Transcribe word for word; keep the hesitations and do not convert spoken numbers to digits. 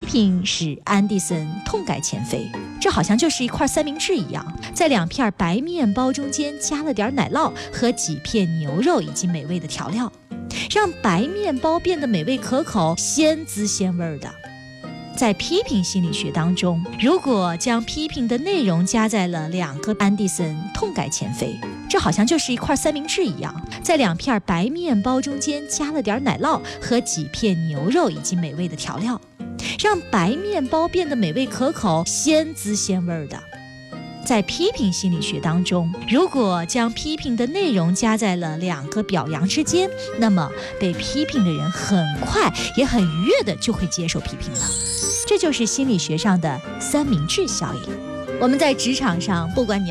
评使安迪森痛改前非，这好像就是一块三明治一样，在两片白面包中间加了点奶酪和几片牛肉以及美味的调料，让白面包变得美味可口、鲜滋鲜味的。在批评心理学当中，如果将批评的内容加在了两个安迪森痛改前非，这好像就是一块三明治一样，在两片白面包中间加了点奶酪和几片牛肉以及美味的调料，让白面包变得美味可口、鲜滋鲜味的。在批评心理学当中，如果将批评的内容加在了两个表扬之间，那么被批评的人很快也很愉悦的就会接受批评了。这就是心理学上的三明治效应。我们在职场上，不管你